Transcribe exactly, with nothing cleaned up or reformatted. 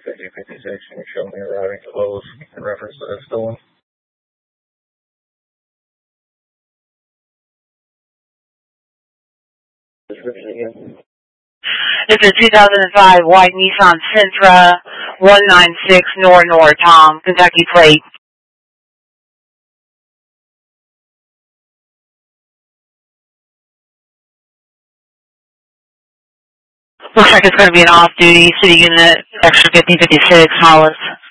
fifty fifty-six, can you show me arriving close in reference to that stolen? Description again. It's a two thousand five white Nissan Sentra, one nine six Nor Nor Tom, Kentucky plate. Looks like it's going to be an off-duty city unit, extra fifty fifty-six, Hollis.